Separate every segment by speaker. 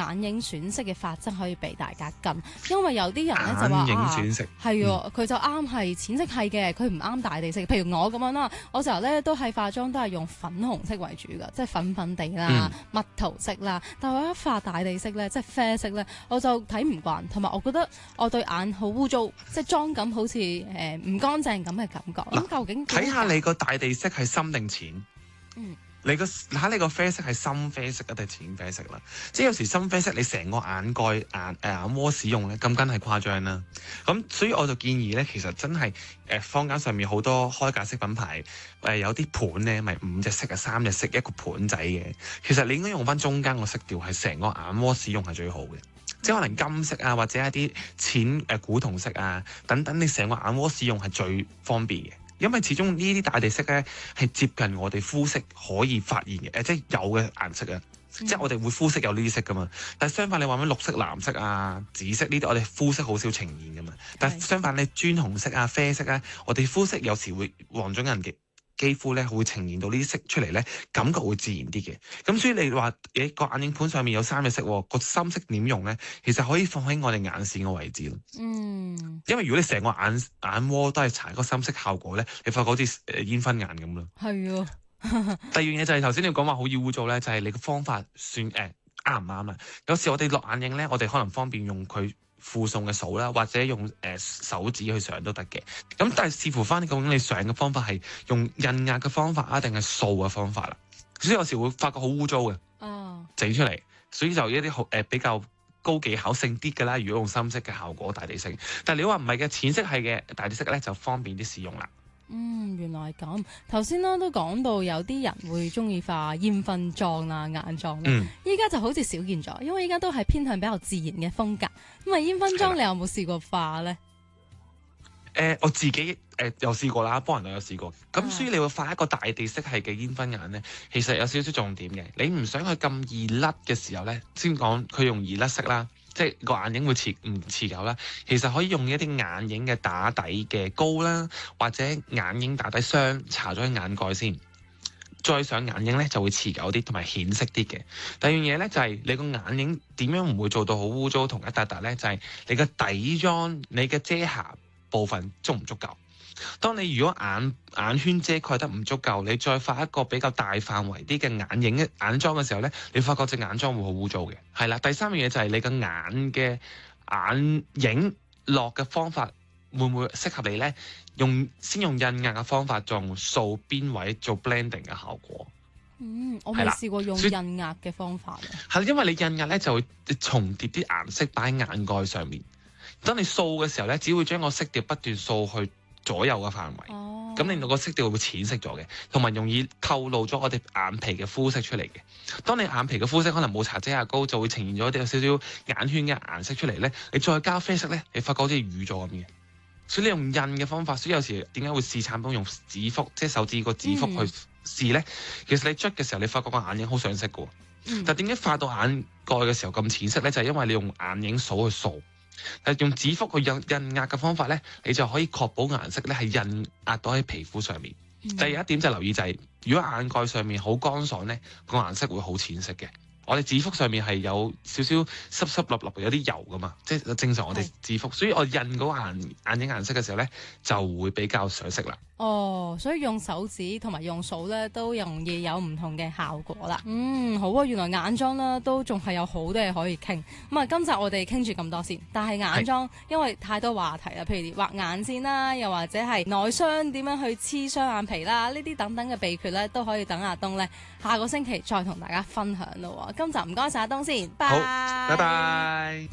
Speaker 1: 眼影選色嘅法則可以俾大家跟，因為有啲人咧就話
Speaker 2: 眼影選色
Speaker 1: 係喎，佢就啱係淺色系嘅，佢唔啱大地色。譬如我咁樣啦，我成日咧都係化妝都係用粉紅色為主㗎，即係粉粉地啦、蜜桃色啦。但係我一化大地色咧，即係啡色咧，我就睇唔慣，同埋我覺得我對眼好污糟，即係妝感好似唔乾淨咁嘅感覺。咁究竟
Speaker 2: 睇下你個大地色係深定淺？你個啡色係深啡色定淺啡色啦？即係有時深啡色你成個眼蓋眼窩使用咧，咁梗係誇張啦。咁所以我就建議咧，其實真係坊間上面好多開架式品牌有啲盤咧，咪5隻色啊、3隻色一個盤仔嘅。其實你應該用翻中間個色調，係成個眼窩使用係最好嘅。即係可能金色啊，或者一啲淺古銅色啊等等，你成個眼窩使用係最方便嘅。因為始終呢啲大地色咧係接近我哋膚色可以發現嘅，即係有嘅顏色啊，即係我哋會膚色有呢啲色噶嘛。但係相反，你話咩綠色、藍色啊、紫色呢啲，我哋膚色好少呈現噶嘛。但係相反，你磚紅色啊、啡色啊，我哋膚色有時會黃種人嘅肌膚咧會呈現到呢啲色出嚟咧，感覺會自然啲嘅。咁所以你話個眼影盤上面有3隻色，個深色點用咧？其實可以放喺我哋眼線嘅位置咯。因為如果你成個眼窩都係搽個深色效果咧，你發覺好似煙燻眼咁咯。係啊。第二樣嘢就係頭先你講話好易污糟咧，就係你個方法算啱唔啱啦？有時我哋落眼影咧，我哋可能方便用佢附送嘅掃啦，或者用手指去上都得嘅。咁但係視乎翻究竟你上嘅方法係用印壓嘅方法啊，定係掃嘅方法啦。所以有時會發覺好污糟嘅，整出嚟。所以就一啲比較高技巧性啲嘅啦。如果用深色嘅效果大地色，但係你話唔係嘅淺色係嘅大地色咧，就方便啲使用啦。
Speaker 1: 原來係咁。頭先啦都講到有啲人會中意化煙燻妝啦、眼妝啦，依家就好似少見咗，因為依家都係偏向比較自然嘅風格。咁啊，煙燻妝你有冇試過化咧？
Speaker 2: 我自己有試過啦，幫人有試過。咁所以你會化一個大地色系嘅煙燻眼咧，其實有少少重點嘅。你唔想佢咁易甩嘅時候咧，先講佢容易甩色啦，即係個眼影會唔持久啦。其實可以用一啲眼影嘅打底嘅膏啦，或者眼影打底霜搽咗喺眼蓋先，再上眼影咧就會持久啲同埋顯色啲嘅。第二樣嘢咧就係你個眼影點樣唔會做到好污糟同一笪笪咧，就係你嘅底妝、你嘅遮瑕部分足唔足夠？當你如果眼圈遮蓋得唔足夠，你再畫一個比較大範圍啲嘅眼妝嘅時候咧，你發覺隻眼妝會好污糟嘅。係啦，第三樣嘢就係你個眼嘅眼影落嘅方法會唔會適合你咧？先用印壓嘅方法，仲掃邊位做 blending 嘅效果。
Speaker 1: 我未試過用印壓嘅方法。
Speaker 2: 係因為你印壓咧就會重疊啲顏色擺喺眼蓋上面。當你掃嘅時候咧，只會將個色調不斷掃去左右嘅範圍，咁令到個色調會淺色咗嘅，同埋容易透露咗我哋眼皮嘅膚色出嚟嘅。當你眼皮嘅膚色可能冇搽遮瑕膏，就會呈現咗有少少眼圈嘅顏色出嚟咧。你再加啡色咧，你發覺好似瘀咗咁嘅。所以你用印嘅方法，所以有時點解會試產品用指腹，即係手指個指腹去試咧？其實你捽嘅時候，你發覺個眼影好上色嘅，但點解化到眼蓋嘅時候咁淺色咧？就係因為你用眼影掃去掃。但用指腹去印壓嘅方法咧，你就可以確保顏色咧係印壓到喺皮膚上面。第二一點就留意就係，如果眼蓋上面好乾爽咧，個顏色會好淺色嘅。我哋指腹上面係有少少濕濕立立，有啲油噶嘛，即係正常我哋指腹，所以我印嗰個眼影顏色嘅時候咧，就會比較上色啦。
Speaker 1: 所以用手指同埋用掃咧，都容易有唔同嘅效果啦。好啊，原來眼妝啦都仲係有好多嘢可以傾。咁啊，今集我哋傾住咁多先。但係眼妝因為太多話題啦，譬如畫眼線啦，又或者係內雙點樣去黐雙眼皮啦，呢啲等等嘅秘訣咧，都可以等阿東咧下個星期再同大家分享咯。今集唔該晒阿東先，拜
Speaker 2: 拜拜。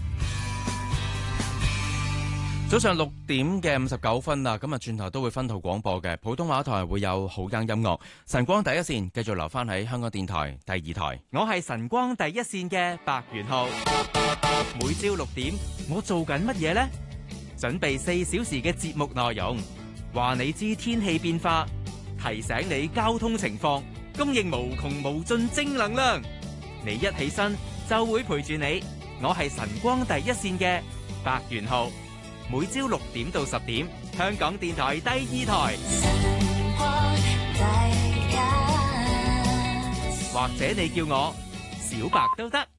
Speaker 3: 早上6點嘅59分啦，咁啊轉頭都會分途廣播嘅，普通話台會有好間音樂。晨光第一線繼續留翻喺香港電台第2台。
Speaker 4: 我係晨光第一線嘅白元浩，每朝6點我做緊乜嘢呢？準備4小時嘅節目內容，話你知天氣變化，提醒你交通情況，供應無窮無盡正能量。你一起身就會陪住你，我係晨光第一線嘅白元浩。每朝6點到10點，香港電台第2台，或者你叫我小白都得。